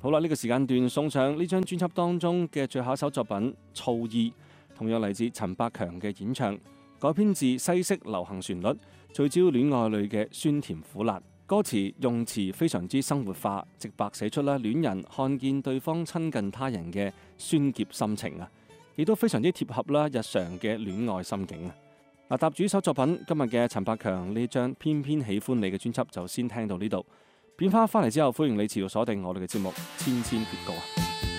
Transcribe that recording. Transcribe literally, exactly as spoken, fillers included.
好啦，呢、這個時間段送上呢張專輯當中嘅最後一首作品《醋意》，同樣嚟自陳百強嘅演唱，改編自西式流行旋律，聚焦戀愛裏嘅酸甜苦辣。歌詞用詞非常之生活化，直白寫出啦戀人看見對方親近他人嘅酸澀心情啊，亦都非常之貼合啦日常嘅戀愛心境啊。嗱，搭住呢首作品，今日嘅陳百強呢張偏偏喜歡你嘅專輯就先聽到呢度。變翻翻嚟之後，歡迎你持續鎖定我哋嘅節目《千千闕歌》啊。